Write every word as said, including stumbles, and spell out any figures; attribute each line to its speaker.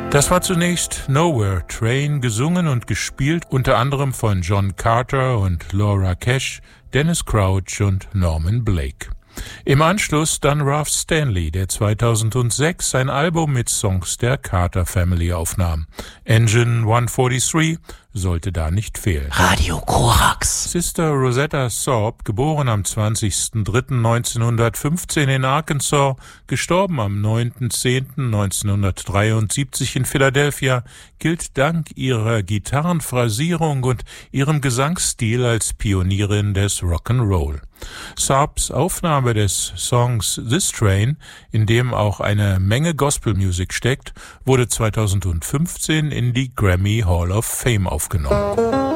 Speaker 1: Das war zunächst Nowhere Train, gesungen und gespielt unter anderem von John Carter und Laura Cash, Dennis Crouch und Norman Blake. Im Anschluss dann Ralph Stanley, der zweitausendsechs ein Album mit Songs der Carter Family aufnahm. Engine hundertdreiundvierzig sollte da nicht fehlen.
Speaker 2: Radio Korax.
Speaker 1: Sister Rosetta Tharpe, geboren am zwanzigsten dritten neunzehnhundertfünfzehn in Arkansas, gestorben am neunten zehnten neunzehnhundertdreiundsiebzig in Philadelphia, gilt dank ihrer Gitarrenphrasierung und ihrem Gesangsstil als Pionierin des Rock'n'Roll. Tharpes Aufnahme des Songs This Train, in dem auch eine Menge Gospelmusik steckt, wurde zweitausendfünfzehn in die Grammy Hall of Fame aufgenommen.